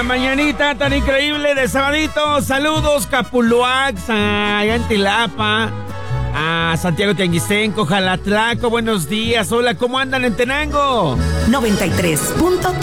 mañanita tan increíble de sabadito. Saludos, Capuluax, allá en Tilapa, a Santiago Tianguistenco, Jalatlaco, buenos días. Hola, ¿cómo andan en Tenango? 93.3